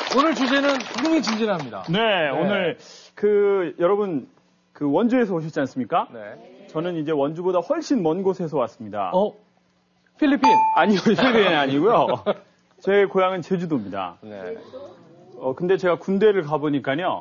오늘 주제는 흥미진진합니다. 네, 오늘 여러분 원주에서 오셨지 않습니까? 네. 저는 이제 원주보다 훨씬 먼 곳에서 왔습니다. 필리핀? 아니요, 필리핀이 아니고요. 제 고향은 제주도입니다. 네. 근데 제가 군대를 가보니까요,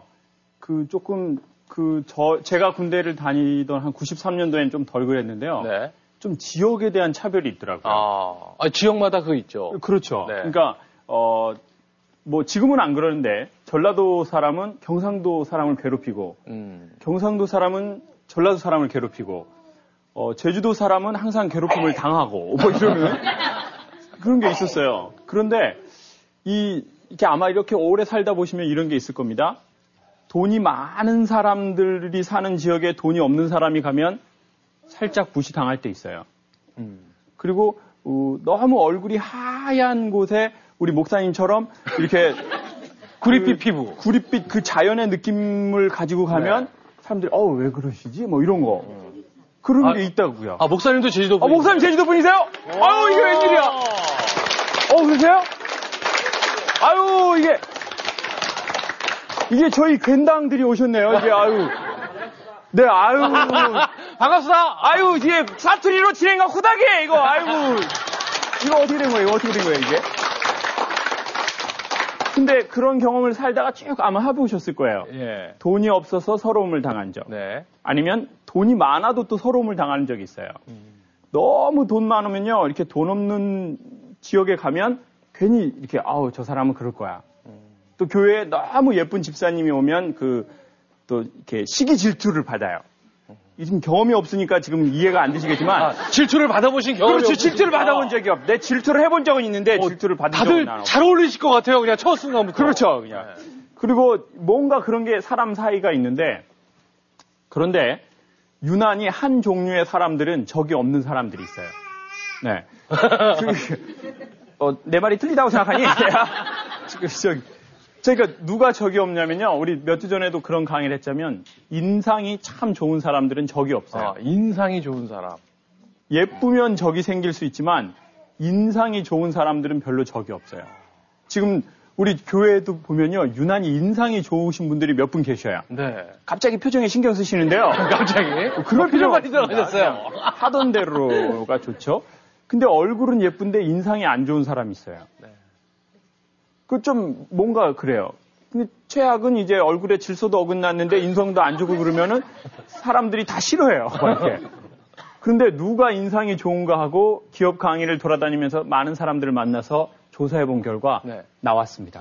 제가 군대를 다니던 한 93년도엔 좀 덜 그랬는데요. 네. 좀 지역에 대한 차별이 있더라고요. 지역마다 그거 있죠. 그렇죠. 네. 그러니까, 지금은 안 그러는데, 전라도 사람은 경상도 사람을 괴롭히고, 경상도 사람은 전라도 사람을 괴롭히고, 제주도 사람은 항상 괴롭힘을 당하고, 이러는 그런 게 있었어요. 그런데, 이렇게 아마 이렇게 오래 살다 보시면 이런 게 있을 겁니다. 돈이 많은 사람들이 사는 지역에 돈이 없는 사람이 가면 살짝 무시당할 때 있어요. 그리고 너무 얼굴이 하얀 곳에 우리 목사님처럼 이렇게 구릿빛 피부, 구릿빛 그 자연의 느낌을 가지고 가면 사람들이 왜 그러시지? 이런 거. 그런 게 있다고요. 목사님도 제주도 분이세요? 목사님 제주도 분이세요? 아유, 이게 웬일이야? 그러세요? 아유, 이게 저희 괜당들이 오셨네요. 이게 네, 반갑습니다. 이게 사투리로 진행한 후다게 이거 이거 어떻게 된 거예요? 이게? 근데 그런 경험을 살다가 쭉 아마 해보셨을 거예요. 예. 돈이 없어서 서러움을 당한 적. 네. 아니면 돈이 많아도 또 서러움을 당하는 적이 있어요. 너무 돈 많으면요, 이렇게 돈 없는 지역에 가면 괜히 이렇게 저 사람은 그럴 거야. 또 교회에 너무 예쁜 집사님이 오면 또 이렇게 시기 질투를 받아요. 지금 경험이 없으니까 지금 이해가 안 되시겠지만 질투를 받아보신 경험이 그렇지, 질투를 받아본 적이 없. 내 질투를 해본 적은 있는데 질투를 받은 적은 다들 잘 어울리실 것 같아요. 그냥 첫 순간부터. 그렇죠, 그냥. 네. 그리고 뭔가 그런 게 사람 사이가 있는데 그런데 유난히 한 종류의 사람들은 적이 없는 사람들이 있어요. 네. 내 말이 틀리다고 생각하니? 그러니까 누가 적이 없냐면요. 우리 몇 주 전에도 그런 강의를 했자면 인상이 참 좋은 사람들은 적이 없어요. 인상이 좋은 사람. 예쁘면 적이 생길 수 있지만 인상이 좋은 사람들은 별로 적이 없어요. 지금 우리 교회도 보면요. 유난히 인상이 좋으신 분들이 몇 분 계셔요. 네. 갑자기 표정에 신경 쓰시는데요. 갑자기? 그럴 필요가 들어가셨어요. 하던 대로가 좋죠. 근데 얼굴은 예쁜데 인상이 안 좋은 사람이 있어요. 네. 좀 뭔가 그래요. 근데 최악은 이제 얼굴에 질소도 어긋났는데 인성도 안 좋고 그러면은 사람들이 다 싫어해요. 이렇게. 그런데 누가 인상이 좋은가 하고 기업 강의를 돌아다니면서 많은 사람들을 만나서 조사해 본 결과 나왔습니다.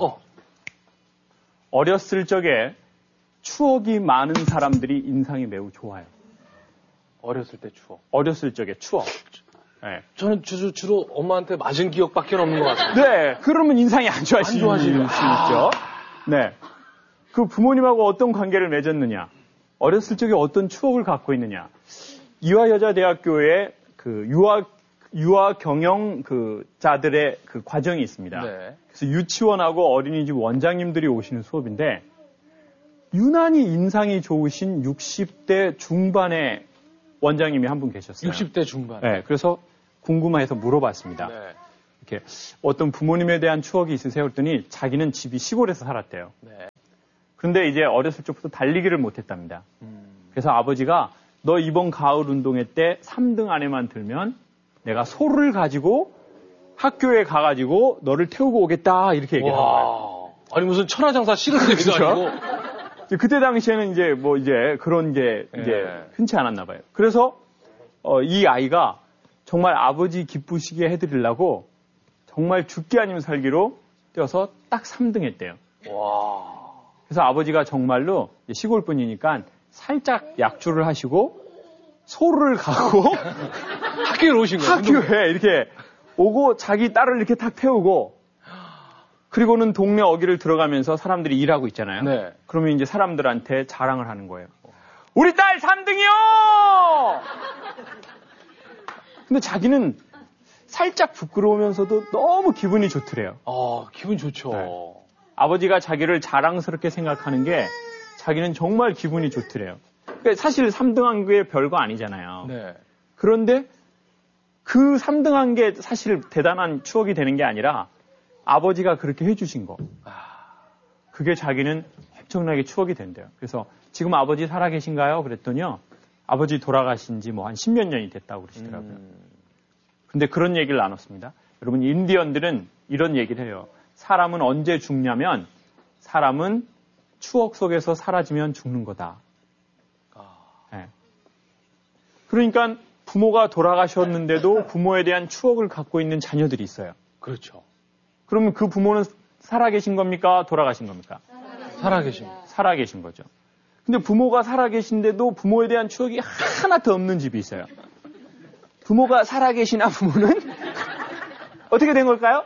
어렸을 적에 추억이 많은 사람들이 인상이 매우 좋아요. 어렸을 때 추억. 어렸을 적에 추억. 네. 저는 주로 엄마한테 맞은 기억밖에 없는 것 같아요. 네, 그러면 인상이 안 좋아지실 수 있죠. 네. 그 부모님하고 어떤 관계를 맺었느냐, 어렸을 적에 어떤 추억을 갖고 있느냐. 이화여자대학교에 유아 경영 자들의 과정이 있습니다. 네. 그래서 유치원하고 어린이집 원장님들이 오시는 수업인데 유난히 인상이 좋으신 60대 중반의 원장님이 한 분 계셨어요. 60대 중반. 네, 그래서 궁금해서 물어봤습니다. 네. 이렇게 어떤 부모님에 대한 추억이 있으세요? 그랬더니 자기는 집이 시골에서 살았대요. 네. 그런데 이제 어렸을 적부터 달리기를 못했답니다. 그래서 아버지가 너 이번 가을 운동회 때 3등 안에만 들면 내가 소를 가지고 학교에 가가지고 너를 태우고 오겠다 이렇게 얘기를 한 거예요. 아니 무슨 천하장사 씨름 얘기도 아니고. 그때 당시에는 이제 그런 게 이제 흔치 않았나 봐요. 그래서 이 아이가 정말 아버지 기쁘시게 해드리려고 정말 죽기 아니면 살기로 뛰어서 딱 3등 했대요. 와. 그래서 아버지가 정말로 시골 분이니까 살짝 약주를 하시고 소를 가고 학교에 오신 거예요? 학교에 이렇게 오고 자기 딸을 이렇게 탁 태우고 그리고는 동네 어귀를 들어가면서 사람들이 일하고 있잖아요. 네. 그러면 이제 사람들한테 자랑을 하는 거예요. 우리 딸 3등이요! 근데 자기는 살짝 부끄러우면서도 너무 기분이 좋더래요. 기분 좋죠. 네. 아버지가 자기를 자랑스럽게 생각하는 게 자기는 정말 기분이 좋더래요. 그러니까 사실 3등한 게 별거 아니잖아요. 네. 그런데 그 3등한 게 사실 대단한 추억이 되는 게 아니라 아버지가 그렇게 해주신 거. 그게 자기는 엄청나게 추억이 된대요. 그래서 지금 아버지 살아계신가요? 그랬더니요. 아버지 돌아가신 지 뭐 한 10몇 년이 됐다고 그러시더라고요. 근데 그런 얘기를 나눴습니다. 여러분, 인디언들은 이런 얘기를 해요. 사람은 언제 죽냐면 사람은 추억 속에서 사라지면 죽는 거다. 네. 그러니까 부모가 돌아가셨는데도 부모에 대한 추억을 갖고 있는 자녀들이 있어요. 그렇죠. 그러면 그 부모는 살아계신 겁니까? 돌아가신 겁니까? 살아계신 거죠. 근데 부모가 살아계신데도 부모에 대한 추억이 하나도 없는 집이 있어요. 부모가 살아계시나 부모는 어떻게 된 걸까요?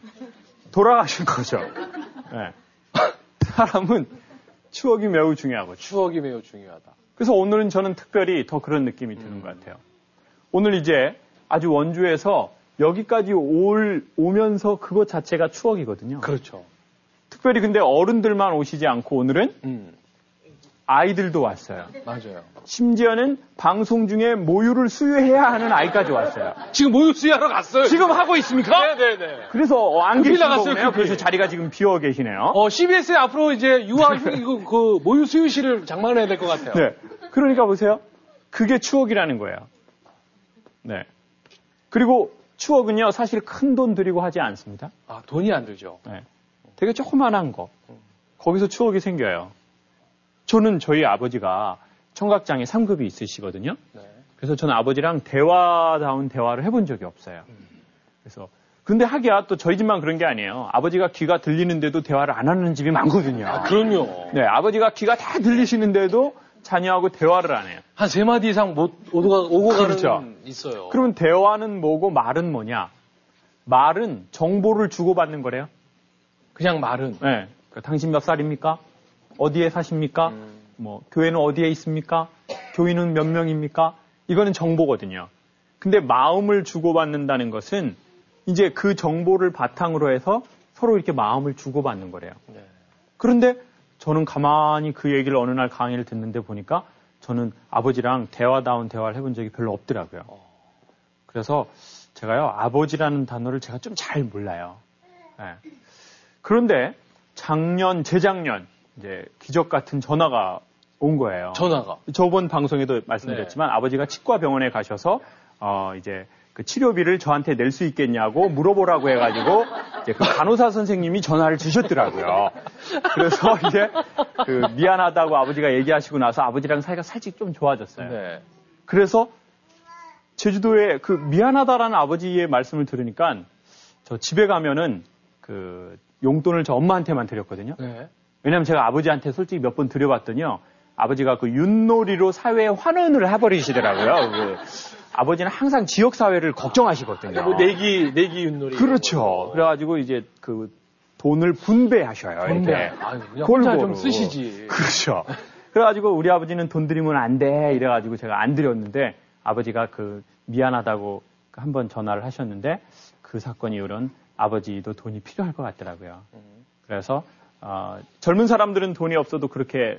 돌아가신 거죠. 네. 사람은 추억이 매우 중요하고 추억이 매우 중요하다. 그래서 오늘은 저는 특별히 더 그런 느낌이 드는 것 같아요. 오늘 이제 아주 원주에서 여기까지 오면서 그것 자체가 추억이거든요. 그렇죠. 특별히 근데 어른들만 오시지 않고 오늘은 아이들도 왔어요. 맞아요. 심지어는 방송 중에 모유를 수유해야 하는 아이까지 왔어요. 지금 모유 수유하러 갔어요. 지금 하고 있습니까? 네네네. 그래서 안 계신 나갔어요, 거네요. 그래서 자리가 지금 비어 계시네요. CBS에 앞으로 이제 그 모유 수유실을 장만해야 될 것 같아요. 네. 그러니까 보세요. 그게 추억이라는 거예요. 네. 그리고 추억은요, 사실 큰 돈 들이고 하지 않습니다. 아, 돈이 안 들죠. 네. 되게 조그만한 거. 거기서 추억이 생겨요. 저는 저희 아버지가 청각장애 3급이 있으시거든요. 네. 그래서 저는 아버지랑 대화다운 대화를 해본 적이 없어요. 그래서 근데 하기야 또 저희 집만 그런 게 아니에요. 아버지가 귀가 들리는데도 대화를 안 하는 집이 많거든요. 아, 그럼요. 네, 아버지가 귀가 다 들리시는데도 자녀하고 대화를 안 해요. 한 3마디 이상 오고 그렇죠. 가는 있어요. 그러면 대화는 뭐고 말은 뭐냐? 말은 정보를 주고받는 거래요. 그냥 말은. 네. 그러니까 당신 몇 살입니까? 어디에 사십니까? 뭐 교회는 어디에 있습니까? 교인은 몇 명입니까? 이거는 정보거든요. 근데 마음을 주고받는다는 것은 이제 그 정보를 바탕으로 해서 서로 이렇게 마음을 주고받는 거래요. 네. 그런데 저는 가만히 그 얘기를 어느 날 강의를 듣는데 보니까 저는 아버지랑 대화다운 대화를 해본 적이 별로 없더라고요. 그래서 제가요, 아버지라는 단어를 제가 좀 잘 몰라요. 네. 그런데 재작년, 이제 기적 같은 전화가 온 거예요. 전화가. 저번 방송에도 말씀드렸지만 네. 아버지가 치과병원에 가셔서, 이제 그 치료비를 저한테 낼 수 있겠냐고 물어보라고 해가지고, 이제 그 간호사 선생님이 전화를 주셨더라고요. 그래서 이제 그 미안하다고 아버지가 얘기하시고 나서 아버지랑 사이가 살짝 좀 좋아졌어요. 네. 그래서 제주도에 그 미안하다라는 아버지의 말씀을 들으니까 저 집에 가면은 그 용돈을 저 엄마한테만 드렸거든요. 네. 왜냐면 제가 아버지한테 솔직히 몇 번 드려봤더니요. 아버지가 그 윷놀이로 사회에 환원을 해버리시더라고요. 그 아버지는 항상 지역사회를 걱정하시거든요. 뭐 내기 윷놀이. 그렇죠. 그래가지고 이제 그 돈을 분배하셔요. 분배. 그냥 혼자 좀 쓰시지. 그렇죠. 그래가지고 우리 아버지는 돈 드리면 안 돼. 이래가지고 제가 안 드렸는데 아버지가 그 미안하다고 한번 전화를 하셨는데 그 사건 이후로는 아버지도 돈이 필요할 것 같더라고요. 그래서 젊은 사람들은 돈이 없어도 그렇게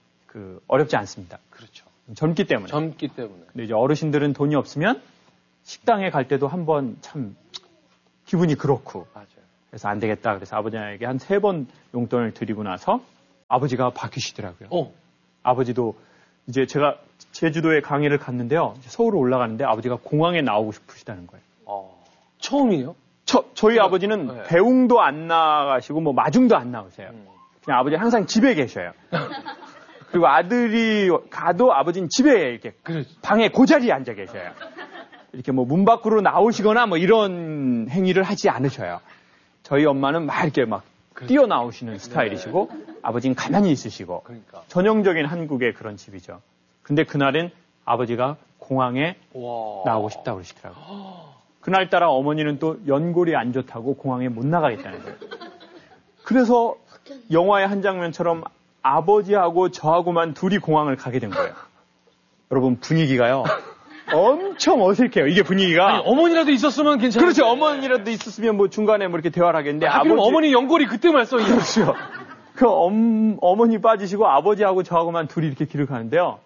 그 어렵지 않습니다. 그렇죠. 젊기 때문에. 근데 이제 어르신들은 돈이 없으면 식당에 갈 때도 한번 참 기분이 그렇고. 맞아요. 그래서 안 되겠다. 그래서 아버지에게 한 3번 용돈을 드리고 나서 아버지가 바뀌시더라고요. 아버지도 이제 제가 제주도에 강의를 갔는데요. 서울로 올라가는데 아버지가 공항에 나오고 싶으시다는 거예요. 처음이에요? 저희 아버지는 네. 배웅도 안 나가시고 뭐 마중도 안 나오세요. 그냥 아버지 항상 집에 계셔요. 그리고 아들이 가도 아버지는 집에 이렇게 방에 고자리에 앉아 계셔요. 이렇게 뭐 문 밖으로 나오시거나 뭐 이런 행위를 하지 않으셔요. 저희 엄마는 막 이렇게 막 뛰어나오시는 스타일이시고 아버지는 가만히 있으시고 그러니까. 전형적인 한국의 그런 집이죠. 근데 그날은 아버지가 공항에 나오고 싶다고 그러시더라고요. 그날따라 어머니는 또 연골이 안 좋다고 공항에 못 나가겠다는 거예요. 그래서 영화의 한 장면처럼 아버지하고 저하고만 둘이 공항을 가게 된 거예요. 여러분 분위기가요. 엄청 어색해요. 이게 분위기가. 아니, 어머니라도 있었으면 괜찮아요. 그렇죠. 어머니라도 있었으면 뭐 중간에 뭐 이렇게 대화를 하겠는데. 그럼 어머니 연골이 그때 말썽이에요. 그렇죠. 그 어머니 빠지시고 아버지하고 저하고만 둘이 이렇게 길을 가는데요.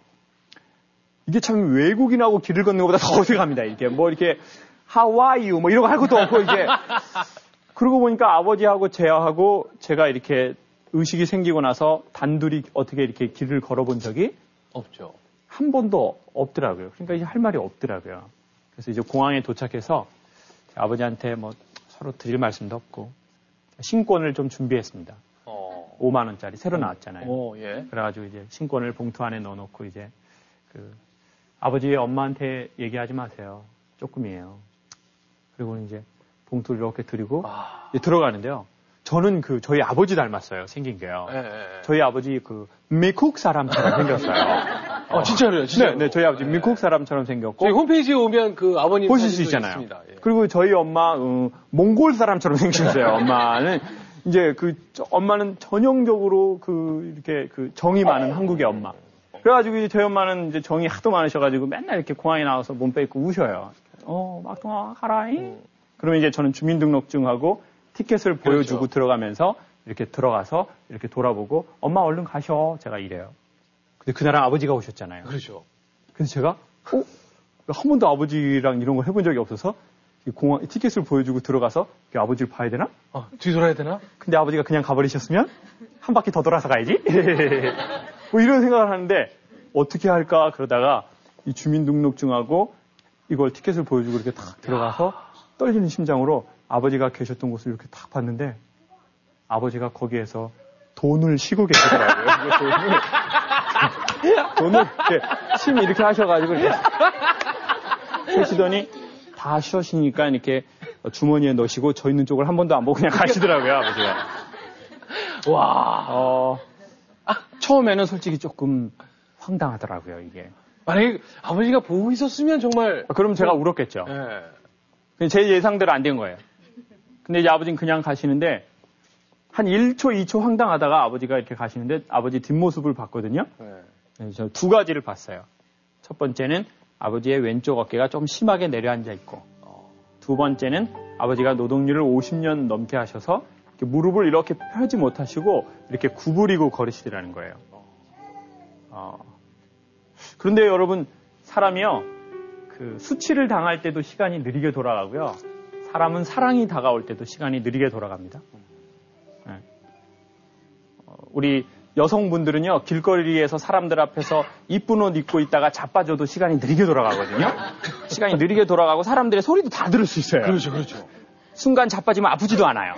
이게 참 외국인하고 길을 걷는 것보다 더 어색합니다. 이렇게 뭐 이렇게 How are you? 뭐 이런 거 할 것도 없고 이제. 그러고 보니까 아버지하고 제가 이렇게 의식이 생기고 나서 단둘이 어떻게 이렇게 길을 걸어본 적이 없죠. 한 번도 없더라고요. 그러니까 이제 할 말이 없더라고요. 그래서 이제 공항에 도착해서 아버지한테 뭐 서로 드릴 말씀도 없고 신권을 좀 준비했습니다. 5만 원짜리 새로 나왔잖아요. 예. 그래가지고 이제 신권을 봉투 안에 넣어놓고 이제 아버지 엄마한테 얘기하지 마세요. 조금이에요. 그리고 이제 봉투를 이렇게 드리고 이제 들어가는데요. 저는 저희 아버지 닮았어요. 생긴 게요. 저희 아버지 미국 사람처럼 생겼어요. 진짜로요? 진짜로? 네, 저희 아버지 미국 사람처럼 생겼고. 저희 홈페이지에 오면 아버님 보실 수 있잖아요. 예. 그리고 저희 엄마 몽골 사람처럼 생겼어요. 엄마는 이제 엄마는 전형적으로 이렇게 정이 많은 한국의 엄마. 그래가지고 이제 저희 엄마는 이제 정이 하도 많으셔가지고 맨날 이렇게 공항에 나와서 몸 빼입고 우셔요. 막동아 가라잉. 그러면 이제 저는 주민등록증하고 티켓을 보여주고 그렇죠. 들어가면서 이렇게 들어가서 이렇게 돌아보고 엄마 얼른 가셔. 제가 이래요. 근데 그날은 아버지가 오셨잖아요. 그렇죠. 그래서 제가 한 번도 아버지랑 이런 걸 해본 적이 없어서 공항 티켓을 보여주고 들어가서 아버지를 봐야 되나? 뒤돌아야 되나? 근데 아버지가 그냥 가버리셨으면 한 바퀴 더 돌아서 가야지. 뭐 이런 생각을 하는데 어떻게 할까 그러다가 이 주민등록증하고 이걸 티켓을 보여주고 이렇게 탁 들어가서 떨리는 심장으로 아버지가 계셨던 곳을 이렇게 탁 봤는데 아버지가 거기에서 돈을 쉬고 계시더라고요. 돈을 이렇게 심 이렇게 하셔가지고 이렇게 하시더니 다 쉬시니까 이렇게 주머니에 넣으시고 저 있는 쪽을 한 번도 안 보고 그냥 가시더라고요, 아버지가. 와. 처음에는 솔직히 조금 황당하더라고요, 이게. 만약에 아버지가 보고 있었으면 정말. 그럼 제가 울었겠죠. 네. 제 예상대로 안 된 거예요. 근데 이제 아버지는 그냥 가시는데 한 1초, 2초 황당하다가 아버지가 이렇게 가시는데 아버지 뒷모습을 봤거든요. 네, 저 두 가지를 봤어요. 첫 번째는 아버지의 왼쪽 어깨가 좀 심하게 내려앉아 있고 두 번째는 아버지가 노동일을 50년 넘게 하셔서 이렇게 무릎을 이렇게 펴지 못하시고 이렇게 구부리고 걸으시더라는 거예요. 그런데 여러분 사람이요 수치를 당할 때도 시간이 느리게 돌아가고요. 사람은 사랑이 다가올 때도 시간이 느리게 돌아갑니다. 네. 우리 여성분들은요 길거리에서 사람들 앞에서 이쁜 옷 입고 있다가 자빠져도 시간이 느리게 돌아가거든요. 시간이 느리게 돌아가고 사람들의 소리도 다 들을 수 있어요. 그렇죠. 순간 자빠지면 아프지도 않아요.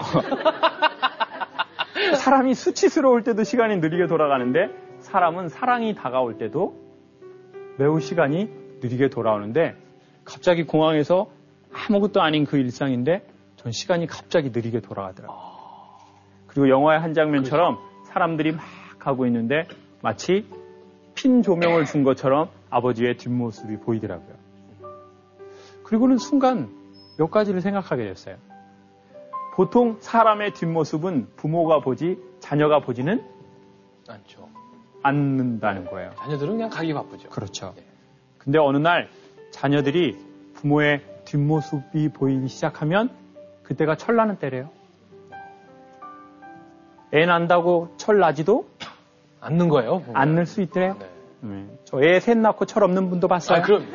사람이 수치스러울 때도 시간이 느리게 돌아가는데 사람은 사랑이 다가올 때도 매우 시간이 느리게 돌아오는데 갑자기 공항에서 아무것도 아닌 그 일상인데 전 시간이 갑자기 느리게 돌아가더라고요. 그리고 영화의 한 장면처럼 사람들이 막 하고 있는데 마치 핀 조명을 준 것처럼 아버지의 뒷모습이 보이더라고요. 그리고는 순간 몇 가지를 생각하게 됐어요. 보통 사람의 뒷모습은 부모가 보지 자녀가 보지는 않죠. 않는다는 거예요. 자녀들은 그냥 가기 바쁘죠. 그렇죠. 근데 어느 날 자녀들이 부모의 뒷모습이 보이기 시작하면 그때가 철나는 때래요. 애 난다고 철 나지도 않는 거예요. 보면. 않을 수 있더래요. 네. 저 애 셋 낳고 철 없는 분도 봤어요. 그럼.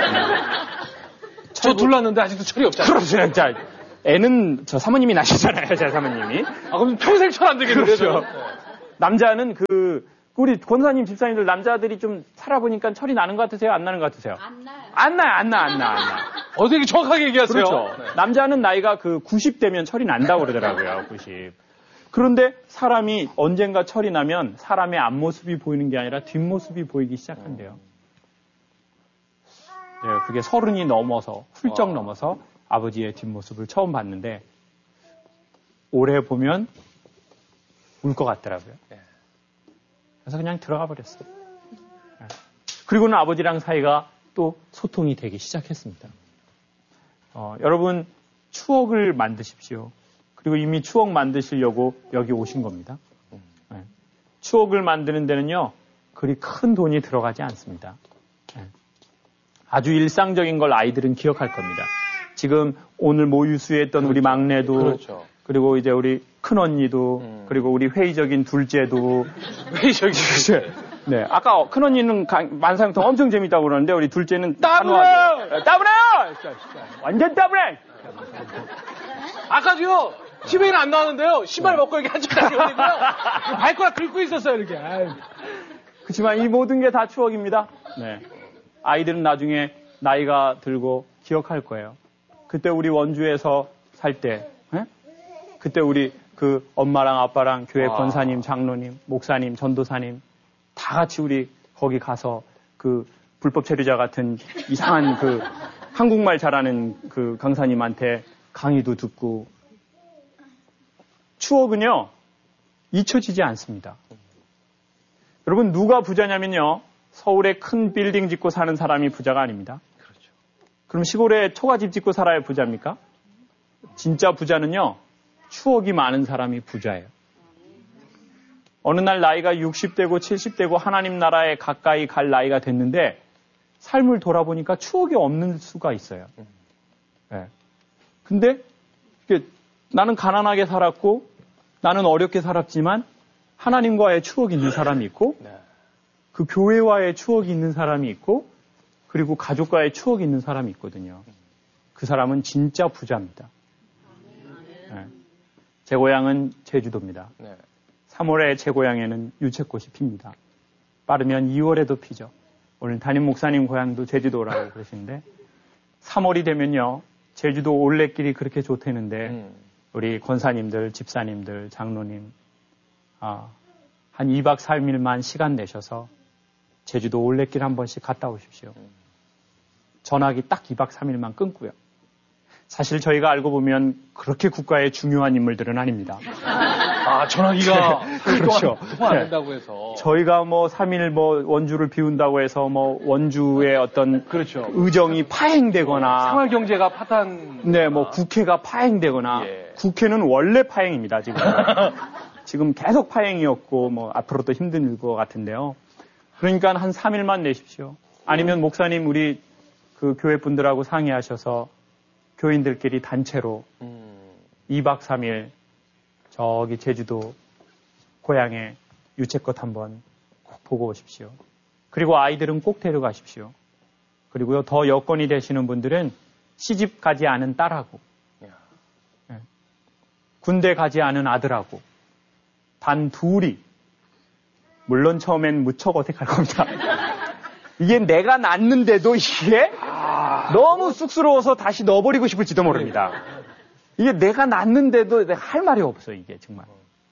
저 둘 낳았는데 아직도 철이 없잖아요. 그렇죠. 자, 애는 저 사모님이 낳으시잖아요. 제 사모님이. 그럼 평생 철 안 되겠는데. 그렇죠. 남자는 우리 권사님 집사님들 남자들이 좀 살아보니까 철이 나는 것 같으세요? 안 나는 것 같으세요? 안 나요. 안 나. 어떻게 정확하게 얘기하세요? 그렇죠. 네. 남자는 나이가 90대면 철이 난다고 그러더라고요. 90. 그런데 사람이 언젠가 철이 나면 사람의 앞모습이 보이는 게 아니라 뒷모습이 보이기 시작한대요. 네, 그게 30이 넘어서 훌쩍 넘어서 아버지의 뒷모습을 처음 봤는데 오래 보면 울 것 같더라고요. 그래서 그냥 들어가 버렸어요. 그리고는 아버지랑 사이가 또 소통이 되기 시작했습니다. 여러분 추억을 만드십시오. 그리고 이미 추억 만드시려고 여기 오신 겁니다. 추억을 만드는 데는요, 그리 큰 돈이 들어가지 않습니다. 아주 일상적인 걸 아이들은 기억할 겁니다. 지금 오늘 모유수에 했던 우리 막내도, 그렇죠. 그리고 이제 우리 큰언니도, 그리고 우리 회의적인 둘째도. 회의적인 둘째. 네. 아까 큰언니는 만사형통 엄청 재밌다고 그러는데, 우리 둘째는 따분해요! 따분해요! 완전 따분해! 아까도요, TV에는 안 나왔는데요. 신발 벗고 이렇게 한쪽 다리 올리고요. 발가락 긁고 있었어요, 이렇게. 그렇지만 이 모든 게 다 추억입니다. 네. 아이들은 나중에 나이가 들고 기억할 거예요. 그때 우리 원주에서 살 때, 네? 그때 우리 그 엄마랑 아빠랑 교회 권사님, 장로님, 목사님, 전도사님 다 같이 우리 거기 가서 그 불법 체류자 같은 이상한 그 한국말 잘하는 그 강사님한테 강의도 듣고 추억은요 잊혀지지 않습니다. 여러분 누가 부자냐면요 서울에 큰 빌딩 짓고 사는 사람이 부자가 아닙니다. 그렇죠. 그럼 시골에 초가집 짓고 살아야 부자입니까? 진짜 부자는요 추억이 많은 사람이 부자예요. 어느 날 나이가 60대고 70대고 하나님 나라에 가까이 갈 나이가 됐는데 삶을 돌아보니까 추억이 없는 수가 있어요. 네. 근데 나는 가난하게 살았고 나는 어렵게 살았지만 하나님과의 추억이 있는 사람이 있고 그 교회와의 추억이 있는 사람이 있고 그리고 가족과의 추억이 있는 사람이 있거든요. 그 사람은 진짜 부자입니다. 네. 제 고향은 제주도입니다. 3월에 제 고향에는 유채꽃이 핍니다. 빠르면 2월에도 피죠. 오늘 담임 목사님 고향도 제주도라고 그러시는데 3월이 되면요. 제주도 올레길이 그렇게 좋다는데 우리 권사님들, 집사님들, 장로님 한 2박 3일만 시간 내셔서 제주도 올레길 한 번씩 갔다 오십시오. 전화기 딱 2박 3일만 끊고요. 사실 저희가 알고 보면 그렇게 국가의 중요한 인물들은 아닙니다. 아, 전화기가 그렇죠. 통화 안 된다고 해서. 저희가 뭐 3일 뭐 원주를 비운다고 해서 뭐 원주의 어떤 그렇죠. 의정이 파행되거나 생활 경제가 파탄. 네, 뭐 국회가 파행되거나 국회는 원래 파행입니다, 지금. 지금 계속 파행이었고 뭐 앞으로도 힘든 것 같은데요. 그러니까 한 3일만 내십시오. 아니면 목사님 우리 그 교회 분들하고 상의하셔서 교인들끼리 단체로 2박 3일 저기 제주도 고향에 유채꽃 한번 꼭 보고 오십시오. 그리고 아이들은 꼭 데려가십시오. 그리고요 더 여건이 되시는 분들은 시집 가지 않은 딸하고 군대 가지 않은 아들하고 단 둘이 물론 처음엔 무척 어색할 겁니다. 이게 내가 낳는데도 이게 너무 쑥스러워서 다시 넣어버리고 싶을지도 모릅니다. 이게 내가 낳는데도 내가 할 말이 없어 이게 정말.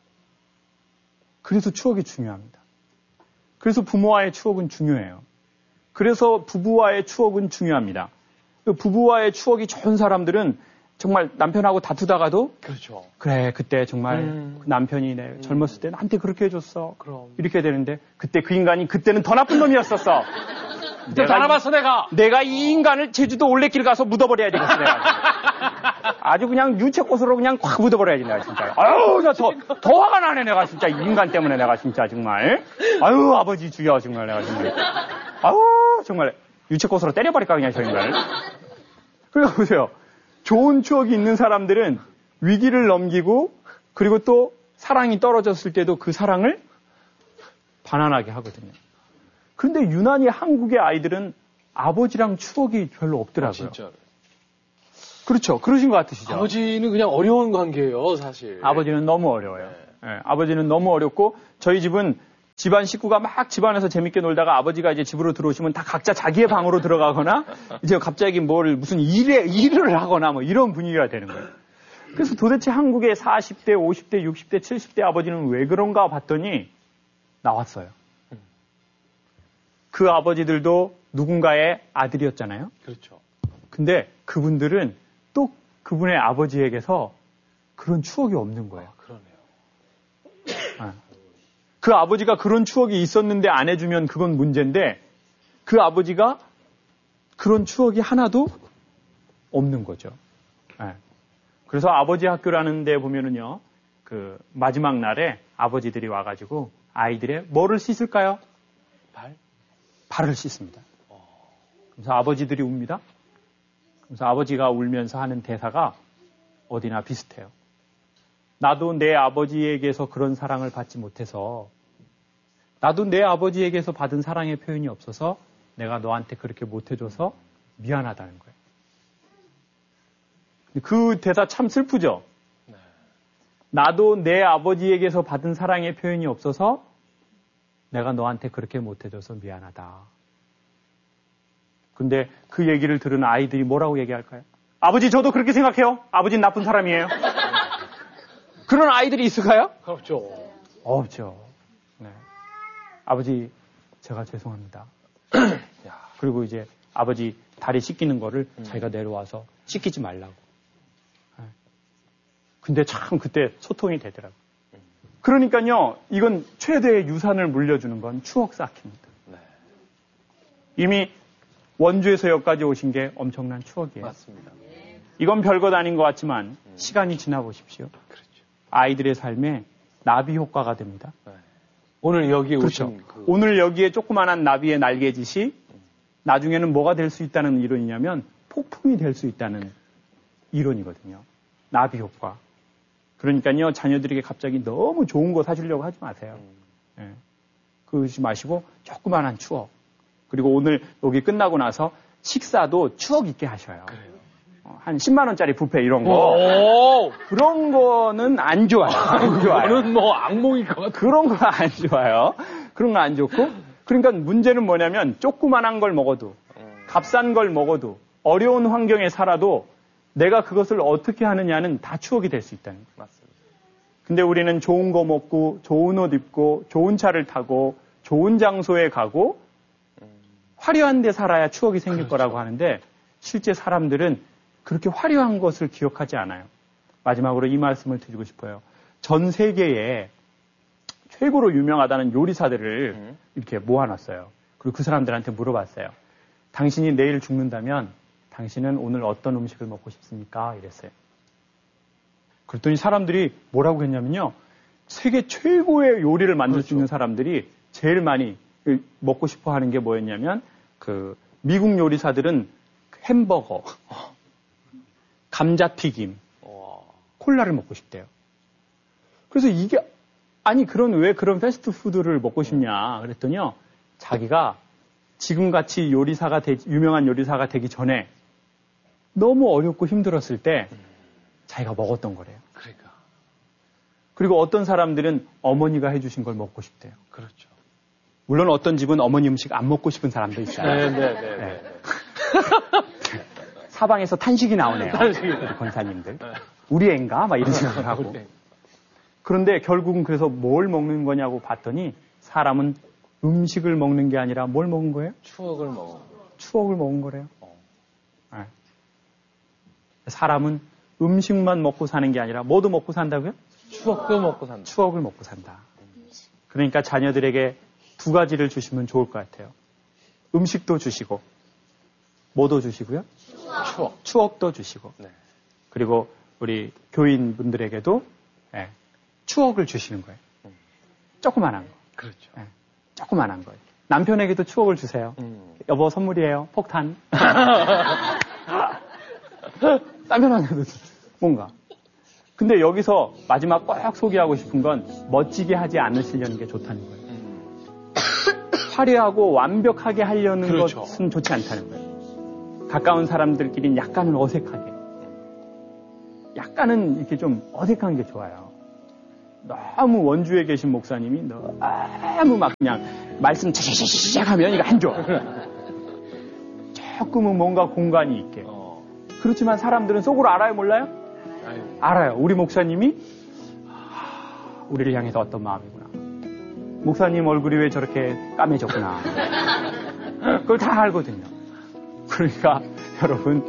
그래서 추억이 중요합니다. 그래서 부모와의 추억은 중요해요. 그래서 부부와의 추억은 중요합니다. 부부와의 추억이 좋은 사람들은 정말 남편하고 다투다가도 그렇죠. 그래 그때 정말 그 남편이 내 젊었을 때 나한테 그렇게 해줬어. 그럼. 이렇게 되는데 그때 그 인간이 그때는 더 나쁜 놈이었었어. 그때 다 알아봤어 내가 이 인간을 제주도 올레길 가서 묻어버려야 되겠어 내가. 아주 그냥 유채꽃으로 그냥 확 묻어버려야지 내가 진짜. 아유 나 더 화가 나네 내가 진짜 이 인간 때문에 내가 진짜 정말. 아유 아버지 죽여 정말 내가 정말. 아유 정말 유채꽃으로 때려버릴까 그냥 저 인간을. 그러니까 보세요. 좋은 추억이 있는 사람들은 위기를 넘기고 그리고 또 사랑이 떨어졌을 때도 그 사랑을 반환하게 하거든요. 그런데 유난히 한국의 아이들은 아버지랑 추억이 별로 없더라고요. 진짜. 그렇죠. 그러신 것 같으시죠? 아버지는 그냥 어려운 관계예요, 사실. 아버지는 너무 어려워요. 네, 아버지는 너무 어렵고 저희 집은 집안 식구가 막 집안에서 재밌게 놀다가 아버지가 이제 집으로 들어오시면 다 각자 자기의 방으로 들어가거나 이제 갑자기 무슨 일을 하거나 뭐 이런 분위기가 되는 거예요. 그래서 도대체 한국의 40대, 50대, 60대, 70대 아버지는 왜 그런가 봤더니 나왔어요. 그 아버지들도 누군가의 아들이었잖아요. 그렇죠. 근데 그분들은 또 그분의 아버지에게서 그런 추억이 없는 거예요. 그러네요. 그 아버지가 그런 추억이 있었는데 안 해주면 그건 문제인데 그 아버지가 그런 추억이 하나도 없는 거죠. 그래서 아버지 학교라는 데 보면은요, 그 마지막 날에 아버지들이 와가지고 아이들의 뭐를 씻을까요? 발을 씻습니다. 그래서 아버지들이 웁니다. 그래서 아버지가 울면서 하는 대사가 어디나 비슷해요. 나도 내 아버지에게서 그런 사랑을 받지 못해서 나도 내 아버지에게서 받은 사랑의 표현이 없어서 내가 너한테 그렇게 못해줘서 미안하다는 거예요. 그 대사 참 슬프죠? 나도 내 아버지에게서 받은 사랑의 표현이 없어서 내가 너한테 그렇게 못해줘서 미안하다. 근데 그 얘기를 들은 아이들이 뭐라고 얘기할까요? 아버지, 저도 그렇게 생각해요. 아버지는 나쁜 사람이에요. 그런 아이들이 있을까요? 없죠. 없죠. 네. 아버지, 제가 죄송합니다. 그리고 이제 아버지 다리 씻기는 거를 자기가 내려와서 씻기지 말라고. 네. 근데 참 그때 소통이 되더라고요. 그러니까요, 이건 최대의 유산을 물려주는 건 추억 쌓기입니다. 네. 이미 원주에서 여기까지 오신 게 엄청난 추억이에요. 맞습니다. 이건 별것 아닌 것 같지만 시간이 지나 보십시오. 그렇죠. 아이들의 삶에 나비 효과가 됩니다. 네. 오늘 여기에 그렇죠. 오신 오늘 여기에 조그만한 나비의 날개짓이 나중에는 뭐가 될 수 있다는 이론이냐면 폭풍이 될 수 있다는 이론이거든요. 나비 효과. 그러니까요, 자녀들에게 갑자기 너무 좋은 거 사주려고 하지 마세요. 네. 그러지 마시고 조그만한 추억. 그리고 오늘 여기 끝나고 나서 식사도 추억 있게 하셔요. 그래요. 한 10만 원짜리 뷔페 이런 거. 그런 거는 안 좋아요. 안 좋아요. 그거는 뭐 악몽일 것 같아요. 그런 거 안 좋아요. 그런 거 안 좋고. 그러니까 문제는 뭐냐면 조그만한 걸 먹어도 값싼 걸 먹어도 어려운 환경에 살아도 내가 그것을 어떻게 하느냐는 다 추억이 될 수 있다는 거예요. 맞습니다. 근데 우리는 좋은 거 먹고 좋은 옷 입고 좋은 차를 타고 좋은 장소에 가고 화려한 데 살아야 추억이 생길 그렇죠. 거라고 하는데 실제 사람들은 그렇게 화려한 것을 기억하지 않아요. 마지막으로 이 말씀을 드리고 싶어요. 전 세계에 최고로 유명하다는 요리사들을 이렇게 모아놨어요. 그리고 그 사람들한테 물어봤어요. 당신이 내일 죽는다면 당신은 오늘 어떤 음식을 먹고 싶습니까? 이랬어요. 그랬더니 사람들이 뭐라고 했냐면요. 세계 최고의 요리를 만들 수 있는 사람들이 제일 많이 먹고 싶어 하는 게 뭐였냐면 그 미국 요리사들은 햄버거, 감자튀김, 콜라를 먹고 싶대요. 그래서 이게 아니 왜 그런 패스트푸드를 먹고 싶냐 그랬더니요. 자기가 지금같이 유명한 요리사가 되기 전에 너무 어렵고 힘들었을 때 자기가 먹었던 거래요. 그러니까. 그리고 어떤 사람들은 어머니가 해주신 걸 먹고 싶대요. 그렇죠. 물론 어떤 집은 어머니 음식 안 먹고 싶은 사람도 있어요. 네. 사방에서 탄식이 나오네요. 우리 권사님들. 우리 애인가? 막 이런 생각을 하고. 그런데 결국은 그래서 뭘 먹는 거냐고 봤더니 사람은 음식을 먹는 게 아니라 뭘 먹은 거예요? 추억을 먹어. 추억을 먹은 거래요. 네. 사람은 음식만 먹고 사는 게 아니라 뭐도 먹고 산다고요? 추억도 먹고 산다. 추억을 먹고 산다. 그러니까 자녀들에게 두 가지를 주시면 좋을 것 같아요. 음식도 주시고 뭐도 주시고요? 추억도 주시고. 네. 그리고 우리 교인분들에게도 추억을 주시는 거예요. 조그만한 거. 그렇죠. 조그만한 거예요. 남편에게도 추억을 주세요. 여보 선물이에요. 폭탄. 남편한테도 뭔가. 근데 여기서 마지막 꼭 소개하고 싶은 건 멋지게 하지 않으시려는 게 좋다는 거예요. 화려하고 완벽하게 하려는 그렇죠. 것은 좋지 않다는 거예요. 가까운 사람들끼리는 약간은 어색하게. 약간은 이렇게 좀 어색한 게 좋아요. 너무 원주에 계신 목사님이 너무 막 그냥 말씀 차차차차차 하면 이거 안 좋아. 조금은 뭔가 공간이 있게. 그렇지만 사람들은 속으로 알아요, 몰라요? 알아요. 우리 목사님이 우리를 향해서 어떤 마음이구나. 목사님 얼굴이 왜 저렇게 까매졌구나. 그걸 다 알거든요. 그러니까 여러분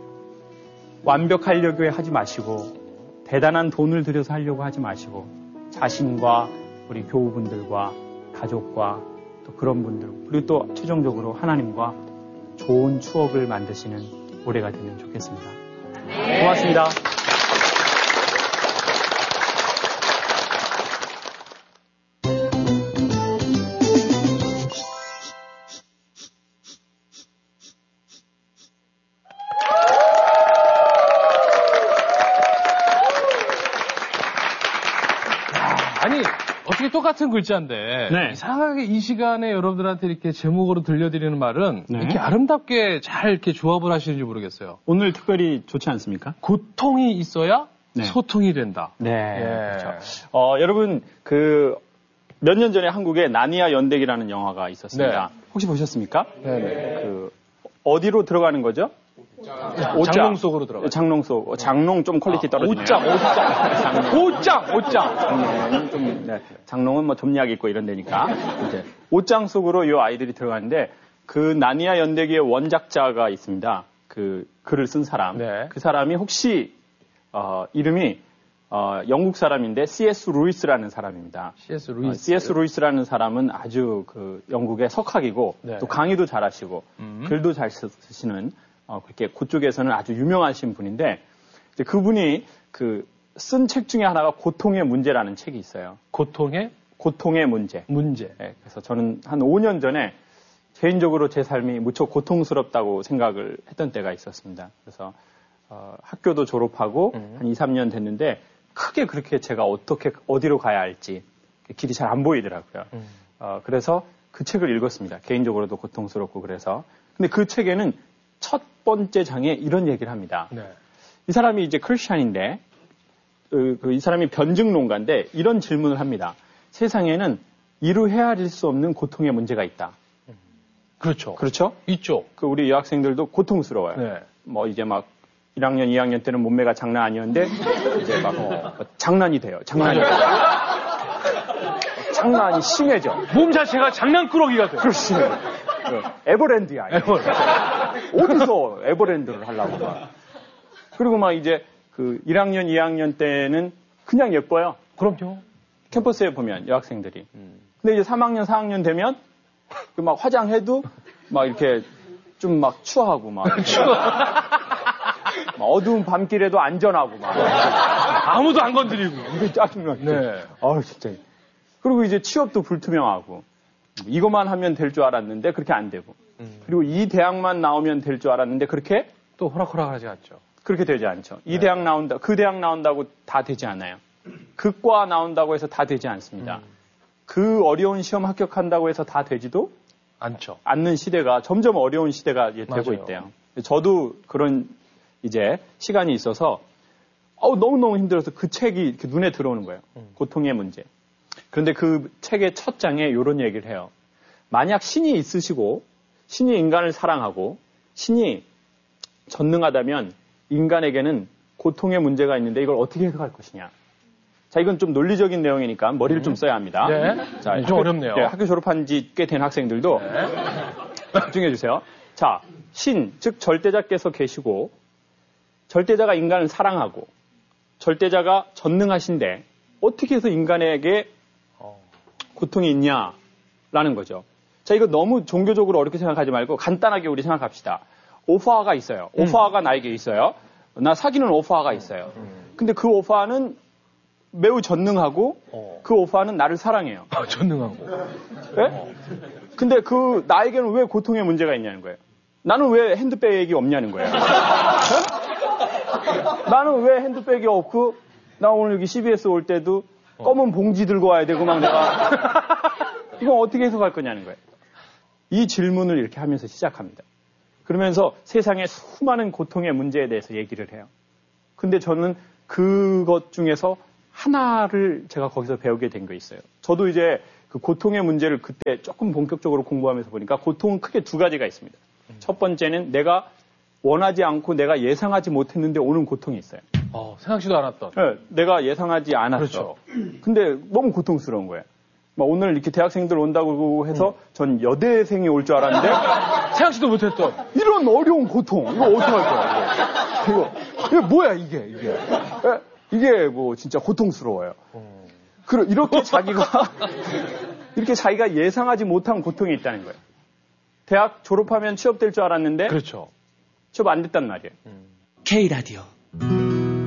완벽하려고 하지 마시고 대단한 돈을 들여서 하려고 하지 마시고 자신과 우리 교우분들과 가족과 또 그런 분들 그리고 또 최종적으로 하나님과 좋은 추억을 만드시는 올해가 되면 좋겠습니다. 고맙습니다. 아니, 어떻게 똑같은 글자인데, 네. 이상하게 이 시간에 여러분들한테 이렇게 제목으로 들려드리는 말은 네. 이렇게 아름답게 잘 이렇게 조합을 하시는지 모르겠어요. 오늘 특별히 좋지 않습니까? 고통이 있어야 네. 소통이 된다. 네. 예. 그렇죠. 여러분, 몇 년 전에 한국에 나니아 연대기라는 영화가 있었습니다. 네. 혹시 보셨습니까? 네네. 어디로 들어가는 거죠? 장롱 속으로 들어가. 장롱 속. 장롱 좀 퀄리티 떨어지네요. 옷장. 장롱은 뭐 점리하기 있고 이런 데니까. 이제 옷장 속으로 이 아이들이 들어가는데 그 나니아 연대기의 원작자가 있습니다. 그 글을 쓴 사람. 네. 그 사람이 혹시 이름이 영국 사람인데 C.S. 루이스라는 사람입니다. C.S. 루이스라는 사람은 아주 영국의 석학이고 네. 또 강의도 잘하시고 글도 잘 쓰시는 그렇게 그쪽에서는 아주 유명하신 분인데 그분이 쓴 책 중에 하나가 고통의 문제라는 책이 있어요. 고통의 문제. 네, 그래서 저는 한 5년 전에 개인적으로 제 삶이 무척 고통스럽다고 생각을 했던 때가 있었습니다. 그래서 학교도 졸업하고 한 2, 3년 됐는데 크게 그렇게 제가 어디로 가야 할지 길이 잘 안 보이더라고요. 그래서 그 책을 읽었습니다. 개인적으로도 고통스럽고 그래서. 근데 그 책에는 첫 번째 장에 이런 얘기를 합니다. 네. 이 사람이 이제 크리스찬인데 이 사람이 변증론가인데 이런 질문을 합니다. 세상에는 이루 헤아릴 수 없는 고통의 문제가 있다. 그렇죠. 그렇죠? 있죠. 우리 여학생들도 고통스러워요. 네. 뭐 이제 막 1학년, 2학년 때는 몸매가 장난 아니었는데 이제 막 장난이 돼요. 장난이 심해져. 몸 자체가 장난꾸러기가 돼요. 그렇지. 에버랜드야. 어디서 에버랜드를 하려고 막. 그리고 막 이제 1학년, 2학년 때는 그냥 예뻐요. 그럼요. 캠퍼스에 보면 여학생들이. 근데 이제 3학년, 4학년 되면 막 화장해도 막 이렇게 좀 막 추하고 막. 막 어두운 밤길에도 안전하고 막. 아무도 안 건드리고. 이게 짜증나죠. 네. 진짜. 그리고 이제 취업도 불투명하고. 이것만 하면 될 줄 알았는데 그렇게 안 되고. 그리고 이 대학만 나오면 될 줄 알았는데 그렇게 또 호락호락하지 않죠. 그렇게 되지 않죠. 이 대학 그 대학 나온다고 다 되지 않아요. 그 과 나온다고 해서 다 되지 않습니다. 그 어려운 시험 합격한다고 해서 다 되지도 않는 시대가 점점 어려운 시대가 되고 맞아요. 있대요. 저도 그런 이제 시간이 있어서 너무너무 힘들어서 그 책이 이렇게 눈에 들어오는 거예요. 고통의 문제. 그런데 그 책의 첫 장에 이런 얘기를 해요. 만약 신이 있으시고 신이 인간을 사랑하고 신이 전능하다면 인간에게는 고통의 문제가 있는데 이걸 어떻게 해석할 것이냐. 자, 이건 좀 논리적인 내용이니까 머리를 좀 써야 합니다. 네. 자, 좀 어렵네요. 학교 졸업한 지 꽤 된 학생들도 집중해 주세요. 자, 신, 즉 절대자께서 계시고 절대자가 인간을 사랑하고 절대자가 전능하신데 어떻게 해서 인간에게 고통이 있냐라는 거죠. 자, 이거 너무 종교적으로 어렵게 생각하지 말고 간단하게 우리 생각합시다. 오파가 있어요. 오파가 나에게 있어요. 나 사귀는 오파가 있어요. 근데 그 오파는 매우 전능하고 그 오파는 나를 사랑해요. 전능하고. 네? 근데 나에게는 왜 고통의 문제가 있냐는 거예요. 나는 왜 핸드백이 없냐는 거예요. 네? 나는 왜 핸드백이 없고 나 오늘 여기 CBS 올 때도 검은 봉지 들고 와야 되고 막 내가 이건 어떻게 해석할 거냐는 거예요. 이 질문을 이렇게 하면서 시작합니다. 그러면서 세상의 수많은 고통의 문제에 대해서 얘기를 해요. 근데 저는 그것 중에서 하나를 제가 거기서 배우게 된 거 있어요. 저도 이제 그 고통의 문제를 그때 조금 본격적으로 공부하면서 보니까 고통은 크게 두 가지가 있습니다. 첫 번째는 내가 원하지 않고 내가 예상하지 못했는데 오는 고통이 있어요. 생각지도 않았던. 네, 내가 예상하지 않았어. 그렇죠. 근데 너무 고통스러운 거예요. 막 오늘 이렇게 대학생들 온다고 해서 전 여대생이 올 줄 알았는데 생각지도 못했던 이런 어려운 고통 이거 어떻게 할 거야? 이거 뭐야 이게 뭐 진짜 고통스러워요. 이렇게 자기가 예상하지 못한 고통이 있다는 거예요. 대학 졸업하면 취업될 줄 알았는데 그렇죠. 취업 안 됐단 말이에요. K 라디오